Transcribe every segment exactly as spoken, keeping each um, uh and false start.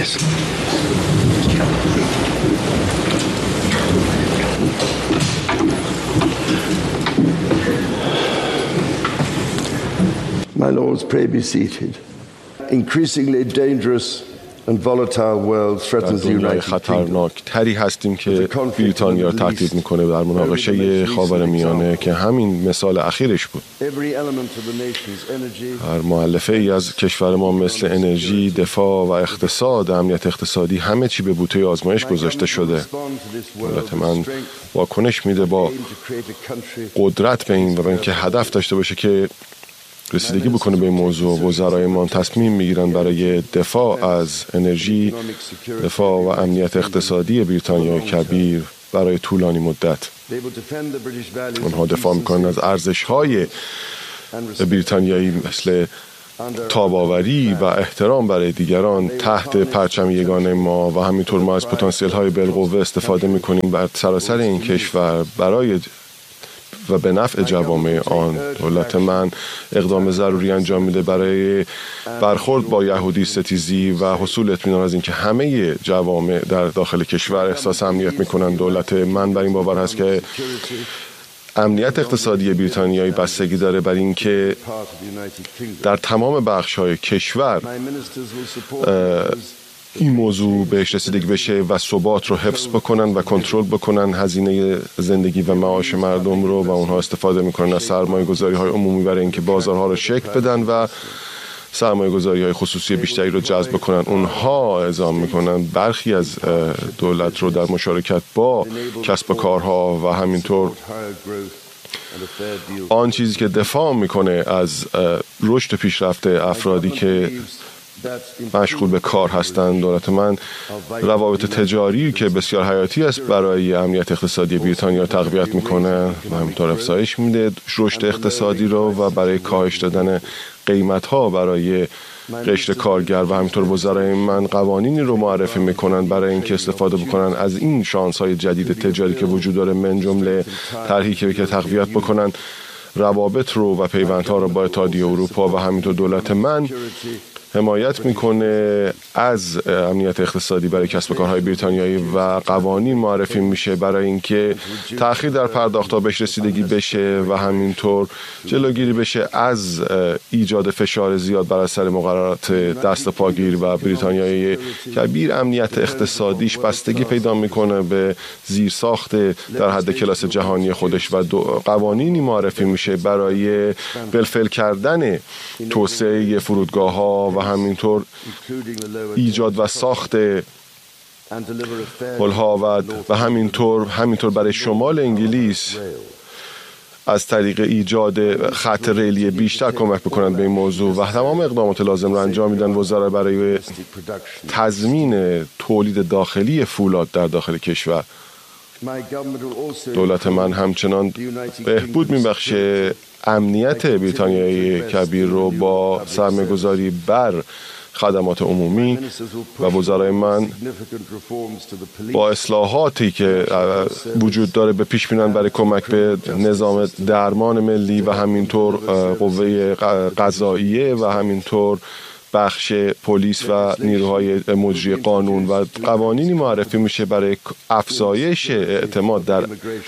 Yes. My lords, pray be seated. Increasingly dangerous and volatile world threatens the United Kingdom. خطرناک تری هستیم که بریتانیا را تهدید میکنه در مناقشه خاورمیانه که همین مثال اخیرش بود. هر مؤلفه ای از کشور ما مثل انرژی، دفاع و اقتصاد، امنیت اقتصادی همه چی به بوته آزمایش گذاشته شده. دولت من واکنش میده با قدرت به این و به اینکه هدف داشته باشه که رسیدگی بکنه به این موضوع. وزرایمان تصمیم میگیرن برای دفاع از انرژی، دفاع و امنیت اقتصادی بریتانیای کبیر برای طولانی مدت. اونها دفاع میکنن از ارزش‌های بریتانیایی مثل تاباوری و احترام برای دیگران تحت پرچم یگانه ما، و همینطور ما از پتانسیل‌های بالقوه استفاده میکنیم بر سراسر این کشور برای و به نفع جوامع آن. دولت من اقدام ضروری انجام میده برای برخورد با یهودی ستیزی و حصول اطمینان از اینکه همه جوامع در داخل کشور احساس امنیت میکنن. دولت من بر این باور هست که امنیت اقتصادی بریتانیایی بستگی داره بر اینکه در تمام بخش‌های کشور این موضوع بهش رسیدگی بشه و ثبات رو حفظ بکنن و کنترل بکنن هزینه زندگی و معاش مردم رو، و اونها استفاده میکنن از سرمایه گذاری های عمومی برای اینکه بازارها رو شکل بدن و سرمایه گذاری های خصوصی بیشتری رو جذب بکنن. اونها اعزام میکنن برخی از دولت رو در مشارکت با کسب و کارها و همینطور آن چیزی که دفاع میکنه از رشد پیشرفت افرادی که مشغول به کار هستند. دولت من روابط تجاری که بسیار حیاتی است برای امنیت اقتصادی بریتانیا تقویت میکنه و همینطور افزایش میده رشد اقتصادی رو، و برای کاهش دادن قیمت ها برای قشر کارگر و همینطور وزرای من قوانینی رو معرفی میکنن برای اینکه استفاده بکنن از این شانس های جدید تجاری که وجود داره، من جمله طرحی که تقویت بکنن روابط رو و پیوندها رو با اتحادیه اروپا، و همینطور دولت من حمایت میکنه از امنیت اقتصادی برای کسب و کارهای بریتانیایی و قوانین معرفی میشه برای اینکه تأخیر در پرداخت‌ها بهش رسیدگی بشه و همینطور جلوگیری بشه از ایجاد فشار زیاد بر اثر مقررات دست پاگیر و بریتانیای کبیر. امنیت اقتصادیش بستگی پیدا میکنه به زیرساخت در حد کلاس جهانی خودش و قوانینی معرفی میشه برای بالفعل کردن توسعه فرودگاه‌ها و همینطور ایجاد و ساخت پل‌ها و و همینطور همینطور برای شمال انگلیس از طریق ایجاد خط ریلی بیشتر کمک بکنند به این موضوع و تمام اقدامات لازم را انجام میدن وزرا برای تضمین تولید داخلی فولاد در داخل کشور. دولت من همچنان بهبود میبخشه امنیت بریتانیای کبیر رو با سرمایه‌گذاری بر خدمات عمومی و وزرای من با اصلاحاتی که وجود داره به پیش میرن برای کمک به نظام درمان ملی و همینطور قوه قضاییه و همینطور بخش پلیس و نیروهای مجری قانون و قوانینی معرفی میشه برای افزایش اعتماد در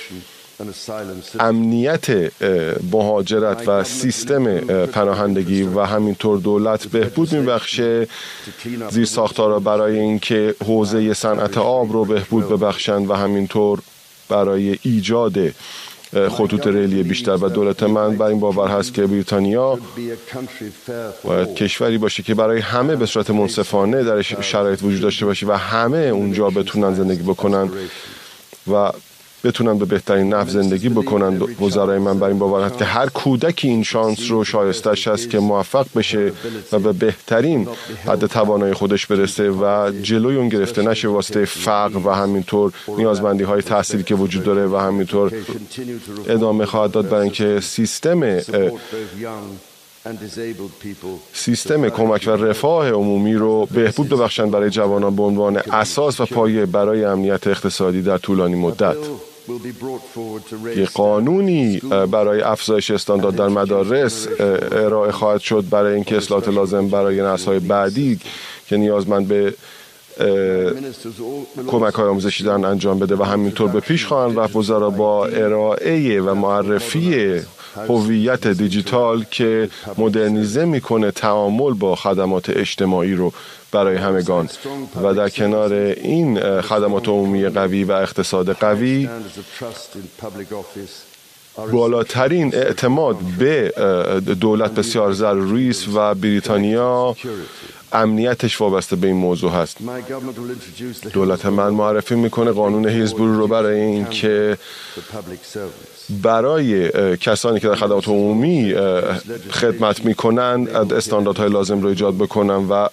امنیت مهاجرت و سیستم پناهندگی و همینطور دولت بهبود میبخشه زیر ساختارا برای اینکه حوزه صنعت آب رو بهبود ببخشن و همینطور برای ایجاد خطوط ریلی بیشتر. و دولت من بر این باور هست که بریتانیا باید کشوری باشه که برای همه به صورت منصفانه در شرایط وجود داشته باشه و همه اونجا بتونن زندگی بکنن و بتونن به بهترین نحو زندگی بکنن. وزرای من بر این باور هست که هر کودکی این شانس رو شایستش هست که موفق بشه و به بهترین حد توانایی خودش برسه و جلوی اون گرفته نشه واسطه فقر و همینطور نیازمندی های تحصیلی که وجود داره و همینطور ادامه خواهد داد برای اینکه سیستم سیستم کمک و رفاه عمومی رو بهبود ببخشند برای جوانان به عنوان اساس و پایه برای امنیت اقتصادی در طولانی مدت. یک قانونی برای افزایش استاندارد در مدارس ارائه خواهد شد برای اینکه اصلاحات لازم برای نسل‌های بعدی که نیازمند به کمک های آموزشی دارن انجام بده و همینطور به پیش خواهند رفت. وزرا با ارائه و معرفی هویت دیجیتال که مدرنیزه میکنه تعامل با خدمات اجتماعی رو برای همگان و در کنار این خدمات عمومی قوی و اقتصاد قوی بالاترین اعتماد به دولت بسیار ضروری است و بریتانیا امنیتش وابسته به این موضوع هست. دولت من معرفی میکنه قانون هیلزبورو رو برای این که برای کسانی که در خدمات عمومی خدمت میکنن استانداردهای لازم رو ایجاد بکنن و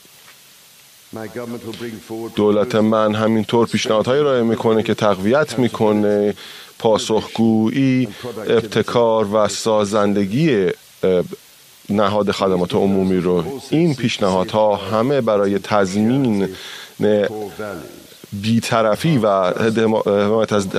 دولت من همینطور پیشنهادهایی ارائه میکنه که تقویت میکنه پاسخگویی، ابتکار و سازندگی نهاد خدمات عمومی رو. این پیشنهادها همه برای تضمین بی‌طرفی و حمایت از